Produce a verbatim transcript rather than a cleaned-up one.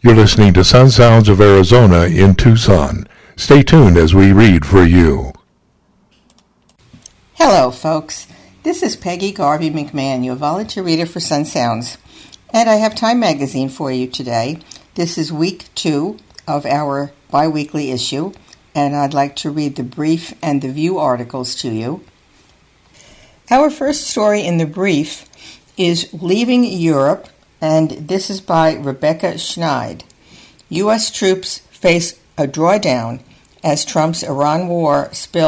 You're listening to Sun Sounds of Arizona in Tucson. Stay tuned as we read for you. Hello, folks. This is Peggy Garvey McMahon, your volunteer reader for Sun Sounds. And I have Time Magazine for you today. This is week two of our bi-weekly issue, and I'd like to read the brief and the view articles to you. Our first story in the brief is Leaving Europe, and this is by Rebecca Schneid. U S troops face a drawdown as Trump's Iran war spills